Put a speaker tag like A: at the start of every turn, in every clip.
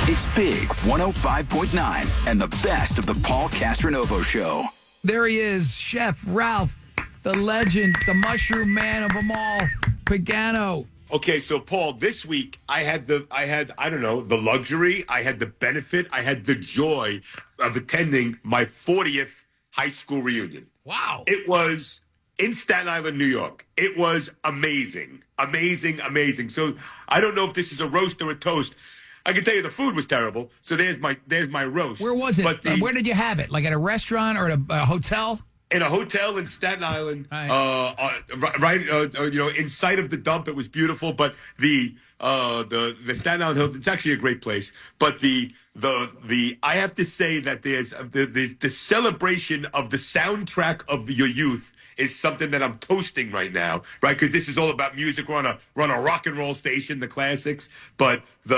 A: It's Big 105.9 and the best of the Paul Castronovo Show.
B: There he is, Chef Ralph, the legend, the mushroom man of them all, Pagano.
C: Okay, so Paul, this week I had the luxury, I had the benefit, I had the joy of attending my 40th high school reunion.
B: Wow.
C: It was in Staten Island, New York. It was amazing. Amazing, amazing. So I don't know if this is a roast or a toast. I can tell you the food was terrible. So there's my roast.
B: Where was it?
C: But
B: Where did you have it? Like at a restaurant or at a hotel?
C: In a hotel in Staten Island,
B: Right.
C: in sight of the dump. It was beautiful, but the Staten Island Hill, it's actually a great place. But the I have to say that there's the celebration of the soundtrack of your youth is something that I'm toasting right now, right? Because this is all about music. We're on a rock and roll station, the classics, but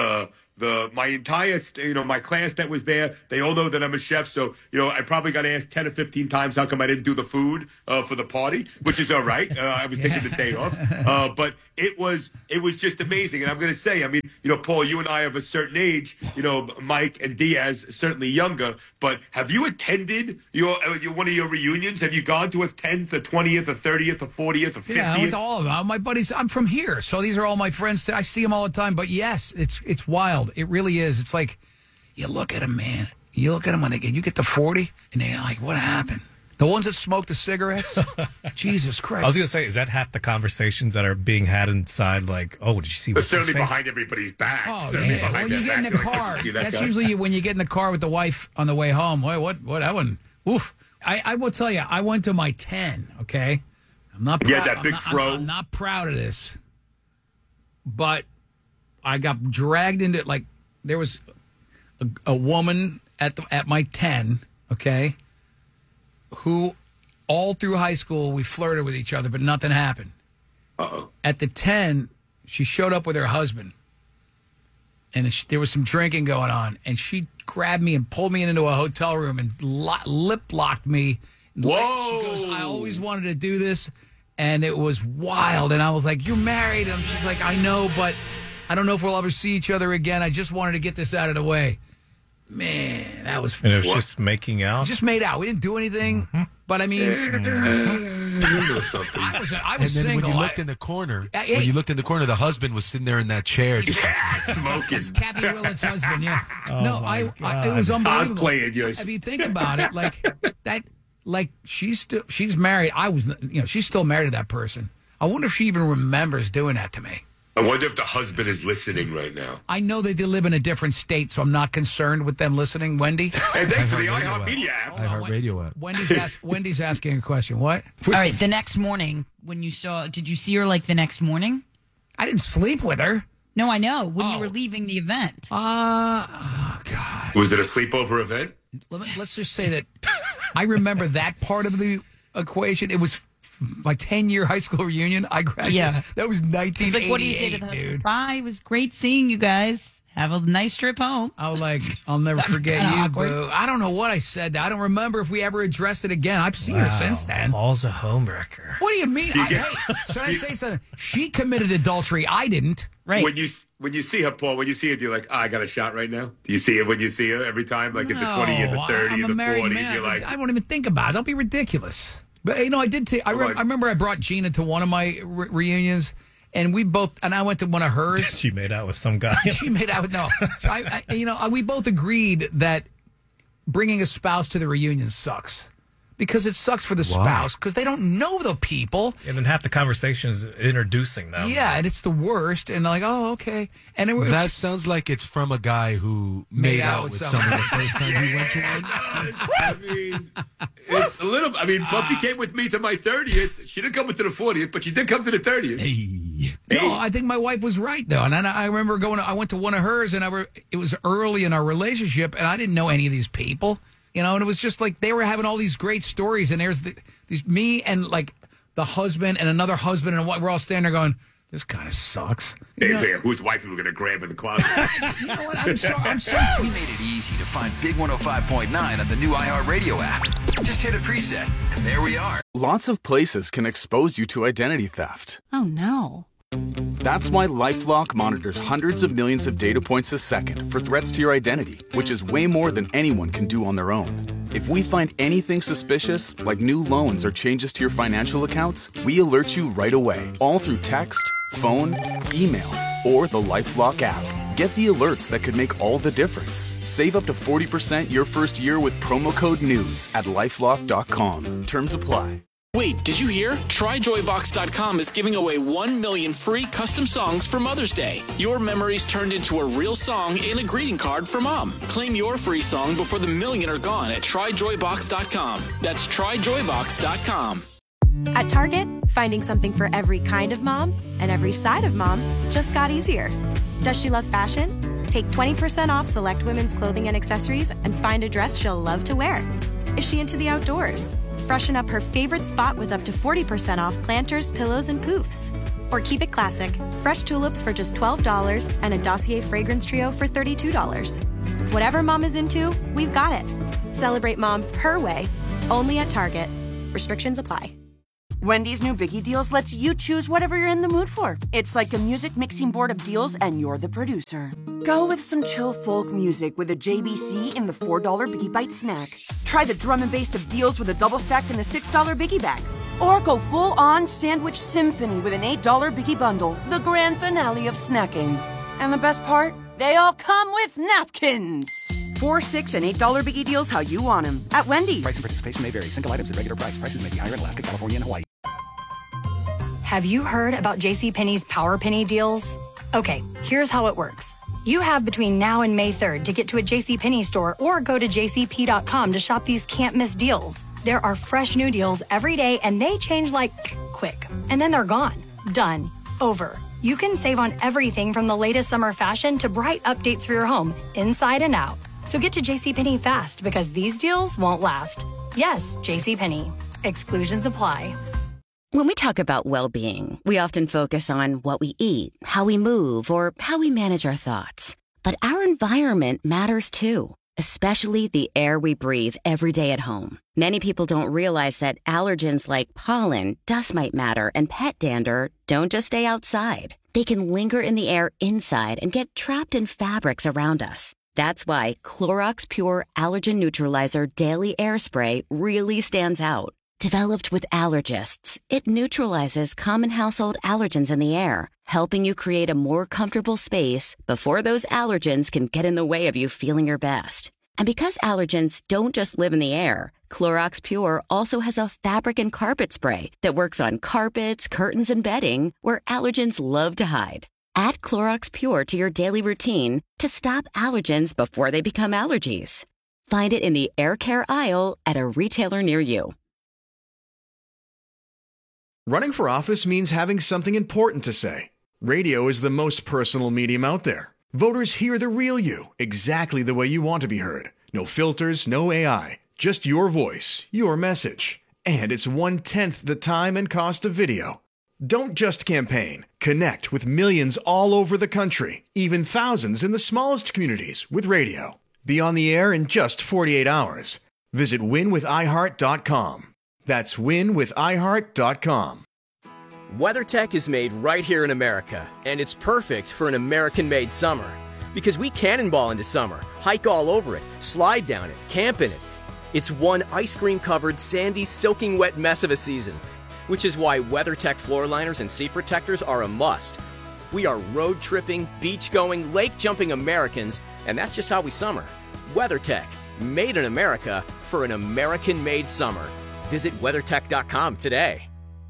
C: my entire, my class that was there, they all know that I'm a chef. So, I probably got asked 10 or 15 times how come I didn't do the food for the party, which is all right. I was taking the day off. But it was just amazing. And I'm going to say, Paul, you and I are of a certain age, Mike and Diaz, certainly younger. But have you attended one of your reunions? Have you gone to a 10th, a 20th, a 30th, a 40th, a 50th?
B: Yeah, I went to all of them. My buddies, I'm from here. So these are all my friends. I see them all the time. But yes, it's wild. It really is. It's like, you look at them, man. You look at them when you get to 40, and they're like, what happened? The ones that smoke the cigarettes? Jesus Christ.
D: I was going to say, is that half the conversations that are being had inside? Like, oh, did you see what's
C: certainly behind everybody's back.
B: Oh,
C: certainly
B: yeah.
C: behind
B: Well, you
C: their
B: get in the
C: back.
B: car. That's
C: guy.
B: usually when you get in the car with the wife on the way home. What that one? Oof. I will tell you, I went to my 10, okay? I'm not proud.
C: Yeah, that big fro.
B: I'm not proud of this. But I got dragged into, there was a woman at my 10, okay, who all through high school we flirted with each other, but nothing happened.
C: Uh-oh.
B: At the 10, she showed up with her husband, and there was some drinking going on, and she grabbed me and pulled me into a hotel room and lip-locked me.
C: Whoa!
B: She goes, I always wanted to do this, and it was wild. And I was like, you're married? And she's like, I know, but I don't know if we'll ever see each other again. I just wanted to get this out of the way. Man, that was fun.
D: And it was just making out?
B: Just made out. We didn't do anything. But, I mean,
C: something.
B: I was
E: And then
B: single.
E: when you looked in the corner,
B: Hey.
E: the husband was sitting there in that chair.
C: Smoking.
B: It's Kathy Willett's husband, yeah.
D: Oh,
B: it was unbelievable.
C: Cosplaying, yes.
B: If you think about it, she's married. She's still married to that person. I wonder if she even remembers doing that to me.
C: I wonder if the husband is listening right now.
B: I know they live in a different state, so I'm not concerned with them listening. Wendy?
C: And thanks for the iHeartMedia app.
E: iHeartRadio app.
B: Wendy's asking a question. What?
F: All right, the next morning when did you see her the next morning?
B: I didn't sleep with her.
F: No, I know. When you
B: Oh.
F: were leaving the event.
B: Oh, God.
C: Was it a sleepover event?
B: Let's just say that I remember that part of the equation. It was my 10-year high school reunion. I graduated.
F: Yeah.
B: That was 1988,
F: It's what do you say to the husband?
B: dude.
F: Bye. It was great seeing you guys. Have a nice trip home.
B: I was like, I'll never forget
F: kinda
B: you,
F: awkward.
B: boo. I don't know what I said. I don't remember if we ever addressed it again. I've seen her since then.
D: Paul's a homewrecker.
B: What do you mean? Hey, should I say something? She committed adultery. I didn't.
F: Right.
C: When you see her, Paul, when you see her, you're like, I got a shot right now. Do you see it when you see her every time? Like at the 20, the 30,
B: I'm a
C: the
B: married
C: 40s,
B: man.
C: you're like,
B: I won't even think about it. Don't be ridiculous. But, I did I remember I brought Gina to one of my reunions, and I went to one of hers.
D: She made out with some guy.
B: She made out with, no. We both agreed that bringing a spouse to the reunion sucks. Because it sucks for the spouse, because they don't know the people.
D: And then half the conversation is introducing them.
B: Yeah, and it's the worst. And they're like, oh, okay. And
E: That sounds like it's from a guy who made out with someone the first time he went to one.
C: I mean, it's a little. I mean, Buffy came with me to my 30th. She didn't come to the 40th, but she did come to the 30th.
B: No, I think my wife was right, though. And I remember I went to one of hers, and it was early in our relationship, and I didn't know any of these people. And it was just like they were having all these great stories, and there's these me and the husband and another husband, and we're all standing there going, this kind of sucks.
C: Whose wife we were going to grab in the closet?
B: You know what? I'm sorry.
A: We made it easy to find Big 105.9 on the new iHeartRadio app. Just hit a preset, and there we are.
G: Lots of places can expose you to identity theft.
H: Oh, no.
A: That's why LifeLock monitors hundreds of millions of data points a second for threats to your identity, which is way more than anyone can do on their own. If we find anything suspicious, like new loans or changes to your financial accounts, we alert you right away, all through text, phone, email, or the LifeLock app. Get the alerts that could make all the difference. Save up to 40% your first year with promo code NEWS at LifeLock.com. Terms apply.
G: Wait, did you hear? TryJoyBox.com is giving away 1 million free custom songs for Mother's Day. Your memories turned into a real song and a greeting card for Mom. Claim your free song before the million are gone at TryJoyBox.com. That's TryJoyBox.com.
H: At Target, finding something for every kind of mom and every side of mom just got easier. Does she love fashion? Take 20% off select women's clothing and accessories and find a dress she'll love to wear. Is she into the outdoors? Freshen up her favorite spot with up to 40% off planters, pillows, and poofs. Or keep it classic, fresh tulips for just $12 and a Dossier fragrance trio for $32. Whatever mom is into, we've got it. Celebrate mom her way, only at Target. Restrictions apply.
I: Wendy's new Biggie Deals lets you choose whatever you're in the mood for. It's like a music mixing board of deals, and you're the producer. Go with some chill folk music with a JBC in the $4 Biggie Bite snack. Try the drum and bass of deals with a double stack in the $6 Biggie Bag. Or go full-on sandwich symphony with an $8 Biggie Bundle, the grand finale of snacking. And the best part? They all come with napkins. $4, $6, and $8 Biggie Deals how you want them at Wendy's.
A: Price and participation may vary. Single items at regular price. Prices may be higher in Alaska, California, and Hawaii.
J: Have you heard about JCPenney's Power Penny deals? Okay, here's how it works. You have between now and May 3rd to get to a JCPenney store or go to jcp.com to shop these can't-miss deals. There are fresh new deals every day, and they change like quick. And then they're gone. Done. Over. You can save on everything from the latest summer fashion to bright updates for your home, inside and out. So get to JCPenney fast because these deals won't last. Yes, JCPenney. Exclusions apply.
K: When we talk about well-being, we often focus on what we eat, how we move, or how we manage our thoughts. But our environment matters too, especially the air we breathe every day at home. Many people don't realize that allergens like pollen, dust mite matter, and pet dander don't just stay outside. They can linger in the air inside and get trapped in fabrics around us. That's why Clorox Pure Allergen Neutralizer Daily Air Spray really stands out. Developed with allergists, it neutralizes common household allergens in the air, helping you create a more comfortable space before those allergens can get in the way of you feeling your best. And because allergens don't just live in the air, Clorox Pure also has a fabric and carpet spray that works on carpets, curtains, and bedding where allergens love to hide. Add Clorox Pure to your daily routine to stop allergens before they become allergies. Find it in the air care aisle at a retailer near you.
L: Running for office means having something important to say. Radio is the most personal medium out there. Voters hear the real you, exactly the way you want to be heard. No filters, no AI, just your voice, your message. And it's 1/10 the time and cost of video. Don't just campaign. Connect with millions all over the country, even thousands in the smallest communities with radio. Be on the air in just 48 hours. Visit winwithiheart.com. That's winwithiheart.com.
M: WeatherTech is made right here in America, and it's perfect for an American-made summer. Because we cannonball into summer, hike all over it, slide down it, camp in it. It's one ice cream-covered, sandy, soaking wet mess of a season, which is why WeatherTech floor liners and seat protectors are a must. We are road-tripping, beach-going, lake-jumping Americans, and that's just how we summer. WeatherTech, made in America for an American-made summer. Visit WeatherTech.com today.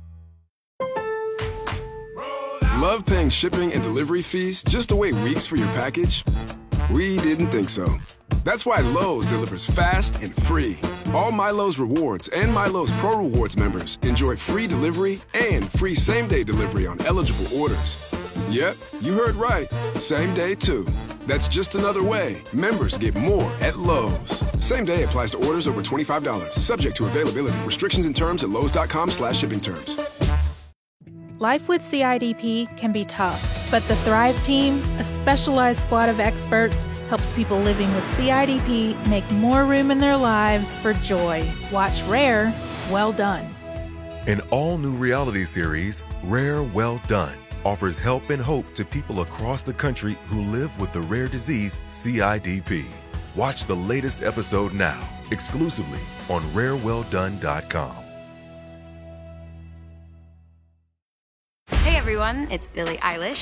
N: Love paying shipping and delivery fees just to wait weeks for your package? We didn't think so. That's why Lowe's delivers fast and free. All MyLowe's Rewards and MyLowe's Pro Rewards members enjoy free delivery and free same-day delivery on eligible orders. Yep, you heard right. Same day, too. That's just another way members get more at Lowe's. Same day applies to orders over $25. Subject to availability. Restrictions and terms at lowes.com/shipping terms.
O: Life with CIDP can be tough, but the Thrive Team, a specialized squad of experts, helps people living with CIDP make more room in their lives for joy. Watch Rare, Well Done.
P: An all-new reality series, Rare, Well Done, offers help and hope to people across the country who live with the rare disease CIDP. Watch the latest episode now, exclusively on rarewelldone.com.
Q: Hey everyone, it's Billie Eilish.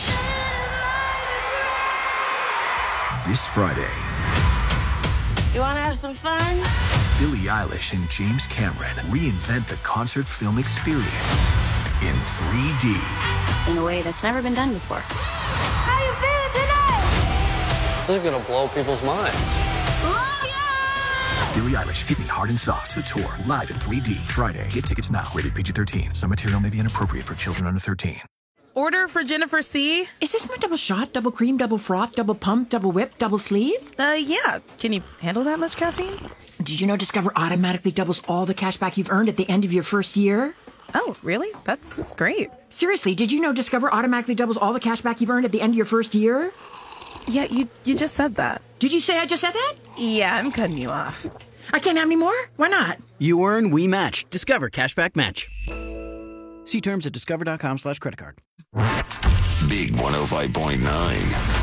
R: This Friday,
Q: You want to have some fun?
R: Billie Eilish and James Cameron reinvent the concert film experience in 3D.
Q: In a way that's never been done before. How you feeling tonight?
S: This is gonna blow people's minds.
R: Billie Eilish, Hit Me Hard and Soft, the tour, live in 3D, Friday. Get tickets now. Rated PG-13. Some material may be inappropriate for children under 13.
T: Order for Jennifer C.
I: Is this my double shot, double cream, double froth, double pump, double whip, double sleeve?
T: Yeah. Can you handle that much caffeine?
I: Did you know Discover automatically doubles all the cash back you've earned at the end of your first year?
T: Oh, really? That's great.
I: Seriously, did you know Discover automatically doubles all the cash back you've earned at the end of your first year?
T: Yeah, you just said that.
I: Did you say I just said that?
T: Yeah, I'm cutting you off.
I: I can't have any more? Why not?
U: You earn, we match. Discover Cashback Match. See terms at discover.com/creditcard.
V: Big 105.9.